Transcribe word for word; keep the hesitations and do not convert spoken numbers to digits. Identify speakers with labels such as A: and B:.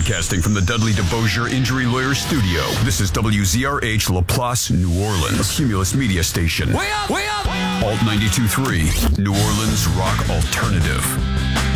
A: Broadcasting from the Dudley DeBosier Injury Lawyer Studio, this is W Z R H LaPlace, New Orleans, Cumulus Media Station.
B: Way up, way up, way up.
A: Alt ninety-two point three, New Orleans Rock Alternative.